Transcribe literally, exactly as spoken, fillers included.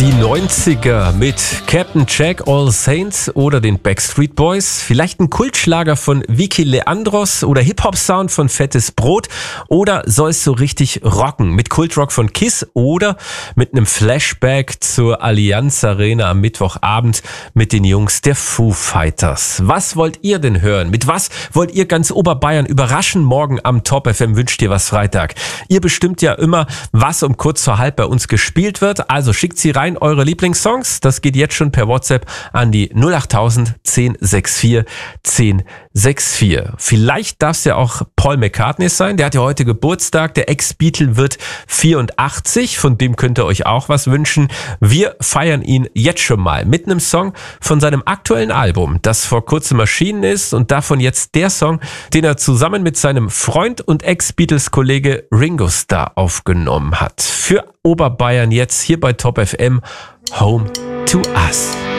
Die neunziger mit Captain Jack, All Saints oder den Backstreet Boys. Vielleicht ein Kultschlager von Vicky Leandros oder Hip-Hop-Sound von Fettes Brot. Oder soll es so richtig rocken mit Kultrock von Kiss oder mit einem Flashback zur Allianz Arena am Mittwochabend mit den Jungs der Foo Fighters. Was wollt ihr denn hören? Mit was wollt ihr ganz Oberbayern überraschen? Morgen am Top F M wünscht ihr was Freitag. Ihr bestimmt ja immer, was um kurz vor halb bei uns gespielt wird. Also schickt sie rein, eure Lieblingssongs. Das geht jetzt schon per WhatsApp an die null acht tausend zehn sechs vier zehn sechs vier. Vielleicht darf es ja auch Paul McCartney sein. Der hat ja heute Geburtstag. Der Ex-Beatle wird vierundachtzig. Von dem könnt ihr euch auch was wünschen. Wir feiern ihn jetzt schon mal mit einem Song von seinem aktuellen Album, das vor kurzem erschienen ist, und davon jetzt der Song, den er zusammen mit seinem Freund und Ex-Beatles-Kollege Ringo Starr aufgenommen hat. Für Oberbayern jetzt hier bei Top F M, Home to Us.